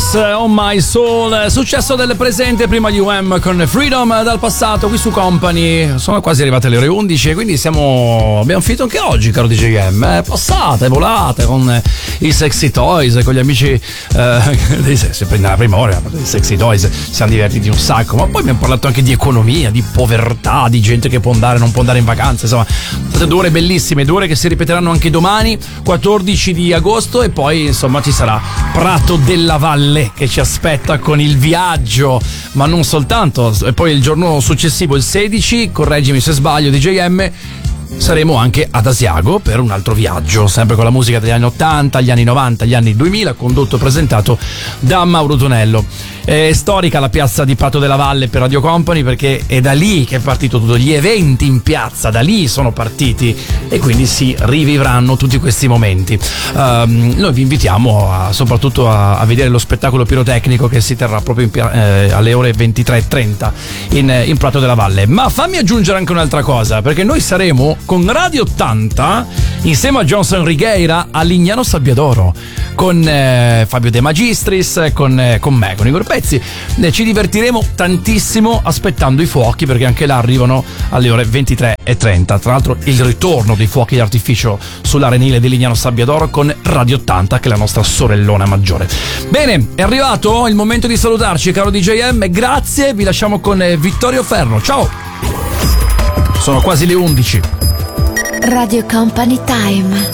Beatles, On My Soul, successo del presente, prima gli UM con Freedom dal passato qui su Company. Sono quasi arrivate le ore 11 e quindi abbiamo finito anche oggi, caro DJM. Passate, volate con i Sexy Toys, con gli amici sempre nella prima ora dei Sexy Toys, ci siamo divertiti un sacco, ma poi abbiamo parlato anche di economia, di povertà, di gente che può andare, non può andare in vacanza, insomma, state 2 ore bellissime, 2 ore che si ripeteranno anche domani, 14 di agosto, e poi insomma ci sarà Prato della Valle che ci aspetta con il viaggio, ma non soltanto. E poi il giorno successivo, il 16, correggimi se sbaglio DJM, saremo anche ad Asiago per un altro viaggio, sempre con la musica degli anni 80, gli anni 90, gli anni 2000, condotto e presentato da Mauro Tonello. È storica la piazza di Prato della Valle per Radio Company, perché è da lì che è partito tutto, gli eventi in piazza da lì sono partiti e quindi si rivivranno tutti questi momenti. Noi vi invitiamo soprattutto a vedere lo spettacolo pirotecnico che si terrà proprio alle ore 23:30 in Prato della Valle. Ma fammi aggiungere anche un'altra cosa, perché noi saremo con Radio 80 insieme a Johnson Righeira a Lignano Sabbiadoro con Fabio De Magistris, con me, con Igor Pezzi. Ci divertiremo tantissimo aspettando i fuochi, perché anche là arrivano alle ore 23:30. Tra l'altro il ritorno dei fuochi d'artificio sull'arenile di Lignano Sabbiadoro con Radio 80, che è la nostra sorellona maggiore. Bene, è arrivato il momento di salutarci, caro DJM, grazie, vi lasciamo con Vittorio Ferro. Ciao! Sono quasi le 11. Radio Company Time.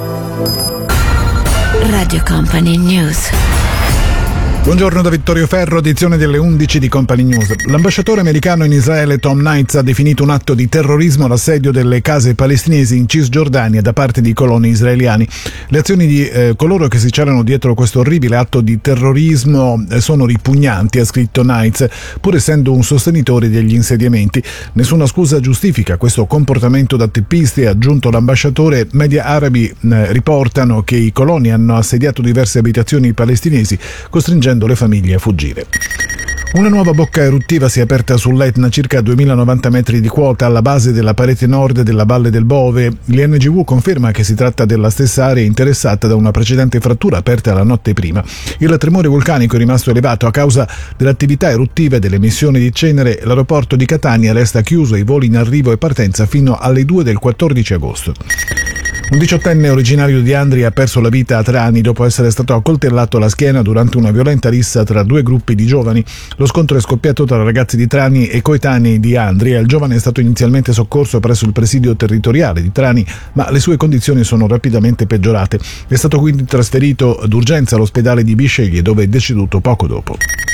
Radio Company News. Buongiorno da Vittorio Ferro, edizione delle 11 di Company News. L'ambasciatore americano in Israele Tom Knights ha definito un atto di terrorismo l'assedio delle case palestinesi in Cisgiordania da parte di coloni israeliani. Le azioni di coloro che si celano dietro questo orribile atto di terrorismo sono ripugnanti, ha scritto Knights, pur essendo un sostenitore degli insediamenti. Nessuna scusa giustifica questo comportamento da teppisti, ha aggiunto l'ambasciatore. Media arabi riportano che i coloni hanno assediato diverse abitazioni palestinesi, costringendo le famiglie a fuggire. Una nuova bocca eruttiva si è aperta sull'Etna, circa 2090 metri di quota, alla base della parete nord della Valle del Bove. L'INGV conferma che si tratta della stessa area interessata da una precedente frattura aperta la notte prima. Il tremore vulcanico è rimasto elevato a causa dell'attività eruttiva e delle emissioni di cenere. L'aeroporto di Catania resta chiuso ai voli in arrivo e partenza fino alle 2 del 14 agosto. Un 18enne originario di Andria ha perso la vita a Trani dopo essere stato accoltellato alla schiena durante una violenta rissa tra 2 gruppi di giovani. Lo scontro è scoppiato tra ragazzi di Trani e coetanei di Andria. Il giovane è stato inizialmente soccorso presso il presidio territoriale di Trani, ma le sue condizioni sono rapidamente peggiorate. È stato quindi trasferito d'urgenza all'ospedale di Bisceglie, dove è deceduto poco dopo.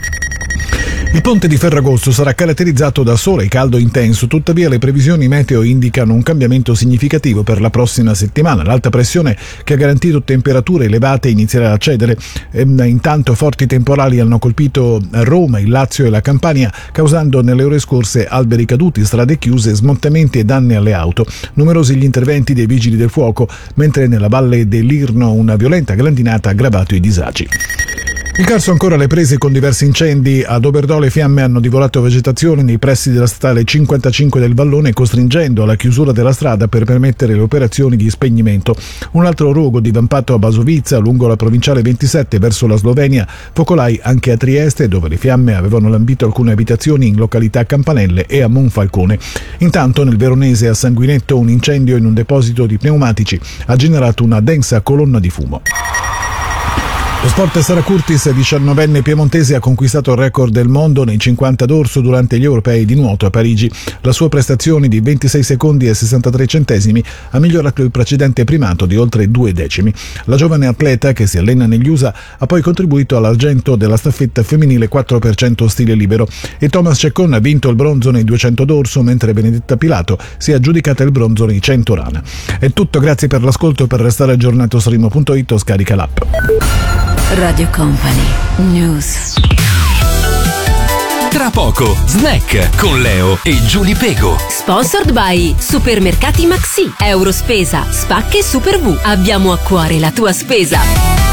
Il ponte di Ferragosto sarà caratterizzato da sole e caldo intenso, tuttavia le previsioni meteo indicano un cambiamento significativo per la prossima settimana. L'alta pressione che ha garantito temperature elevate inizierà a cedere. Intanto forti temporali hanno colpito Roma, il Lazio e la Campania, causando nelle ore scorse alberi caduti, strade chiuse, smottamenti e danni alle auto. Numerosi gli interventi dei vigili del fuoco, mentre nella valle dell'Irno una violenta grandinata ha aggravato i disagi. In Carso ancora le prese con diversi incendi. Ad Oberdo le fiamme hanno divorato vegetazione nei pressi della statale 55 del Vallone, costringendo alla chiusura della strada per permettere le operazioni di spegnimento. Un altro rogo divampato a Basovizza, lungo la provinciale 27 verso la Slovenia, focolai anche a Trieste, dove le fiamme avevano lambito alcune abitazioni in località Campanelle e a Monfalcone. Intanto nel Veronese a Sanguinetto un incendio in un deposito di pneumatici ha generato una densa colonna di fumo. Lo sport. Sara Curtis, 19enne piemontese, ha conquistato il record del mondo nei 50 d'orso durante gli europei di nuoto a Parigi. La sua prestazione di 26 secondi e 63 centesimi ha migliorato il precedente primato di oltre 2 decimi. La giovane atleta, che si allena negli USA, ha poi contribuito all'argento della staffetta femminile 4% stile libero. E Thomas Ceccon ha vinto il bronzo nei 200 d'orso, mentre Benedetta Pilato si è aggiudicata il bronzo nei 100 rana. È tutto, grazie per l'ascolto. Per restare aggiornato su Rimo.it o scarica l'app. Radio Company News. Tra poco, Snack con Leo e Giulia Pego. Sponsored by Supermercati Maxi, Eurospesa, Spacche Super V. Abbiamo a cuore la tua spesa.